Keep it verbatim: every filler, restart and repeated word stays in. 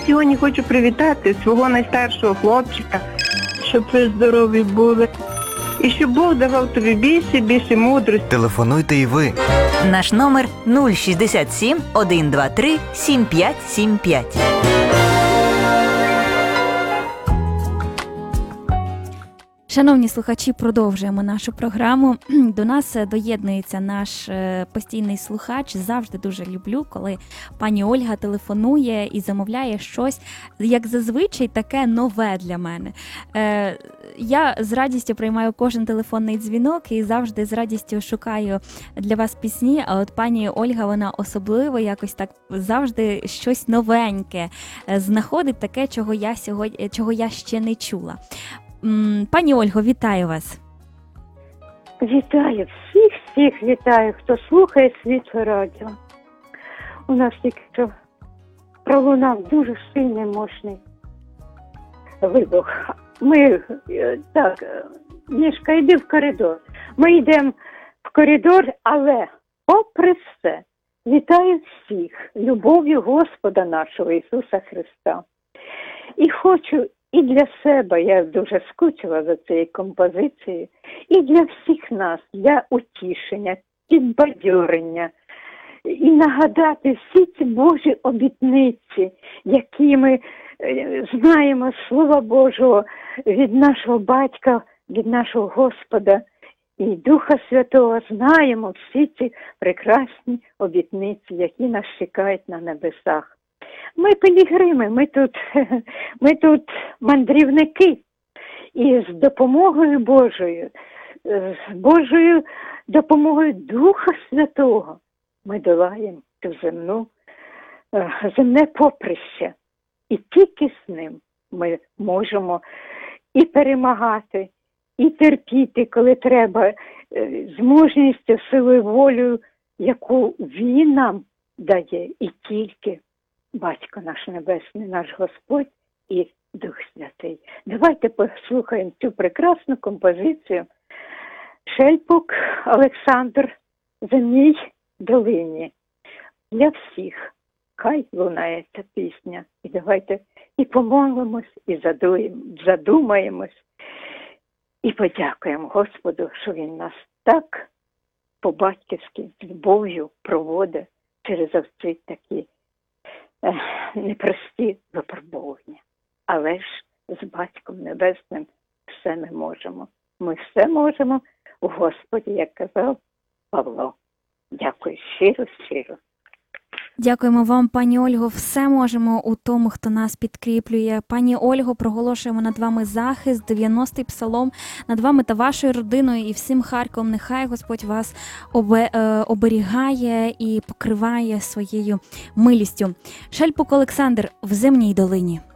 сьогодні хочу привітати свого найстаршого хлопчика, щоб ви здорові були. І щоб Бог давав тобі більше, більше мудрості. Телефонуйте і ви. Наш номер нуль шістдесят сім, сто двадцять три, сімдесят п'ять сімдесят п'ять. Шановні слухачі, продовжуємо нашу програму. До нас доєднується наш постійний слухач. Завжди дуже люблю, коли пані Ольга телефонує і замовляє щось, як зазвичай, таке нове для мене. Я з радістю приймаю кожен телефонний дзвінок і завжди з радістю шукаю для вас пісні, а от пані Ольга, вона особливо якось так завжди щось новеньке знаходить, таке, чого я сьогодні, чого я ще не чула. Пані Ольго, вітаю вас. Вітаю, всіх-всіх вітаю, хто слухає Світле Радіо. У нас тільки що пролунав дуже сильний, мощний вибух. Ми, так, Мішка, йди в коридор. Ми йдемо в коридор, але попри все, вітаю всіх любов'ю Господа нашого Ісуса Христа. І хочу і для себе, я дуже скучила за цією композицією, і для всіх нас, для утішення, підбадьорення, і нагадати всі ці Божі обітниці, які ми знаємо з Слова Божого від нашого Батька, від нашого Господа і Духа Святого, знаємо всі ці прекрасні обітниці, які нас чекають на небесах. Ми пілігрими, ми тут, ми тут мандрівники, і з допомогою Божою, з Божою допомогою Духа Святого ми долаємо цю земну, земне поприще. І тільки з ним ми можемо і перемагати, і терпіти, коли треба, з мужністю, силою, волею, яку Він нам дає, і тільки Батько наш Небесний, наш Господь і Дух Святий. Давайте послухаємо цю прекрасну композицію. Шельпук Олександр «Земній долині». Для всіх хай лунає ця пісня. І давайте і помолимось, і задумаємось, і подякуємо Господу, що Він нас так по-батьківськи з любов'ю проводить через оці такі непрості випробування. Але ж з Батьком Небесним все ми можемо. Ми все можемо у Господі, як казав Павло. Дякую щиро-щиро. Дякуємо вам, пані Ольго. Все можемо у тому, хто нас підкріплює. Пані Ольго, проголошуємо над вами захист, дев'яностий псалом, над вами та вашою родиною і всім Харковом. Нехай Господь вас оберігає і покриває своєю милістю. Шельпук Олександр «В земній долині».